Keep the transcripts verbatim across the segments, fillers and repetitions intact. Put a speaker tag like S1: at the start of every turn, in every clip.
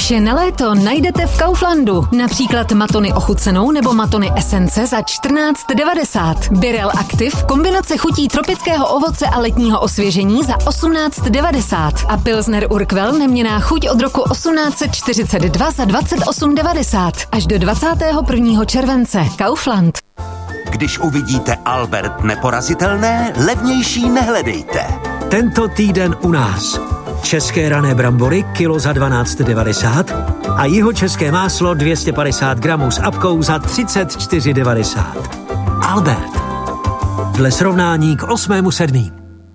S1: Vše na léto najdete v Kauflandu. Například matony ochucenou nebo matony esence za čtrnáct devadesát. Birel Active, kombinace chutí tropického ovoce a letního osvěžení za osmnáct devadesát. A Pilsner Urquell neměnná chuť od roku osmnáct set čtyřicet dva za dvacet osm devadesát. Až do dvacátého prvního července. Kaufland.
S2: Když uvidíte Albert neporazitelné, levnější nehledejte.
S3: Tento týden u nás. České rané brambory kilo za dvanáct devadesát a jihočeské máslo dvě stě padesát gramů s apkou za třicet čtyři devadesát. Albert. Dle srovnání k osmému sedmý.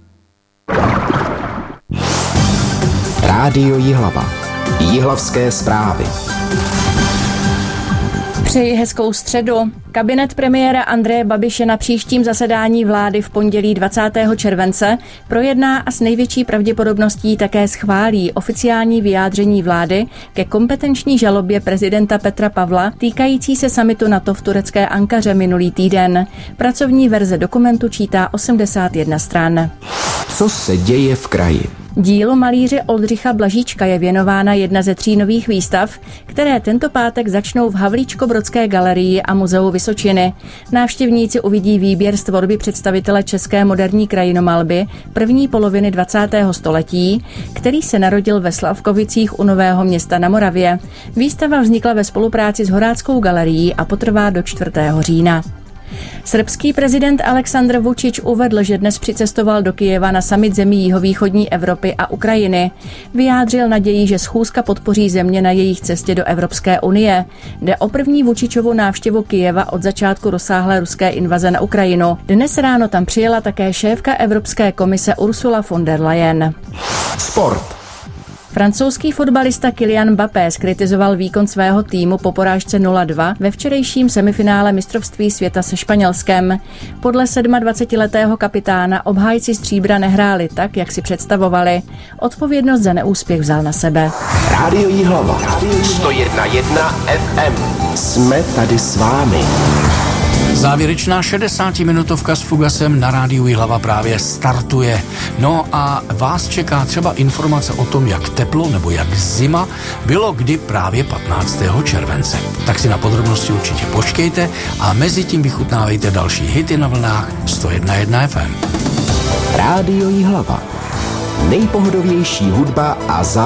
S4: Rádio Jihlava. Jihlavské zprávy.
S5: Přeji hezkou středu. Kabinet premiéra Andreje Babiše na příštím zasedání vlády v pondělí dvacátého července projedná a s největší pravděpodobností také schválí oficiální vyjádření vlády ke kompetenční žalobě prezidenta Petra Pavla týkající se summitu NATO v turecké Ankaře minulý týden. Pracovní verze dokumentu čítá osmdesát jedna stran.
S4: Co se děje v kraji?
S5: Dílu malíře Oldřicha Blažíčka je věnována jedna ze tří nových výstav, které tento pátek začnou v Havlíčkobrodské galerii a muzeu Vysočiny. Návštěvníci uvidí výběr z tvorby představitele české moderní krajinomalby první poloviny dvacátého století, který se narodil ve Slavkovicích u Nového Města na Moravě. Výstava vznikla ve spolupráci s Horáckou galerií a potrvá do čtvrtého října. Srbský prezident Aleksandr Vučić uvedl, že dnes přicestoval do Kyjeva na summit zemí jihovýchodní Evropy a Ukrajiny. Vyjádřil naději, že schůzka podpoří země na jejich cestě do Evropské unie. Jde o první Vučićovu návštěvu Kyjeva od začátku rozsáhlé ruské invaze na Ukrajinu. Dnes ráno tam přijela také šéfka Evropské komise Ursula von der Leyen.
S4: Sport.
S5: Francouzský fotbalista Kylian Mbappé zkritizoval výkon svého týmu po porážce nula dva ve včerejším semifinále mistrovství světa se Španělskem. Podle dvacetisedmiletého kapitána obhájci stříbra nehráli tak, jak si představovali. Odpovědnost za neúspěch vzal na sebe.
S4: Rádio Jihlava. sto jedna jedna ef em. Jsme tady s vámi.
S6: Závěrečná šedesátiminutovka s Fugasem na rádiu Jihlava právě startuje. No a vás čeká třeba informace o tom, jak teplo nebo jak zima bylo kdy právě patnáctého července. Tak si na podrobnosti určitě počkejte a mezi tím vychutnávejte další hity na vlnách sto jedna jedna ef em.
S4: Rádio Jihlava. Nejpohodovější hudba a zá